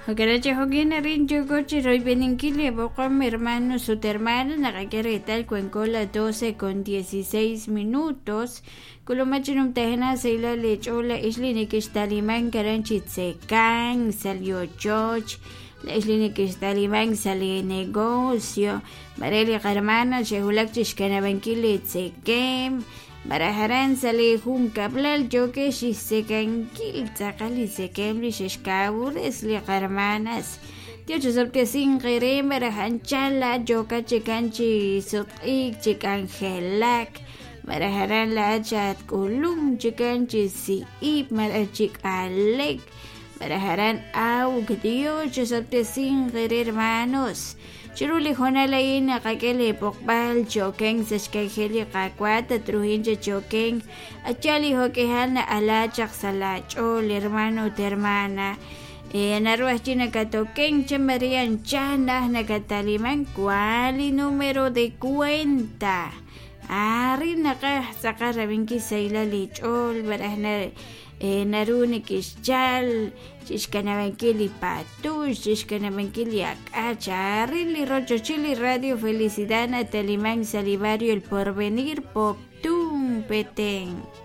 Hokarache hokina rincho coche roy beninkile boca mi hermano su hermana nagakere tal cuencola 12:16. Kulomachinum tajena seila lechola isline que estaliman karanchitse kan salió choch. La isline que estaliman sale negocio. Mareli hermana shehulak chishkana bankile tsekem. Baraharan sale jun kablal joke shisekan kil takali sekem li shishkabures li hermanas. Tío Joseph sin gerem barahan chala joka chikanchi sutik chikangelak. Baraharan la chat kulum chikanchi si ip marachik alek. Baraharan au Tío Joseph sin hermanos. Chiruli honalain kakele pokbal chokeng sashkaheli kakwata truhinja chokeng achali hokehal na alachak salach o hermano termana narwas china katokeng chamarian chana nakataliman cuali número de cuenta ari naka sakarabinki saila lichol barahna naruni kishchal Chishkanabankili patush, Chishkanabankili akacha, Rili Rocho Chili Radio Felicidad Natalimán Salivario El Porvenir Poptum Petén.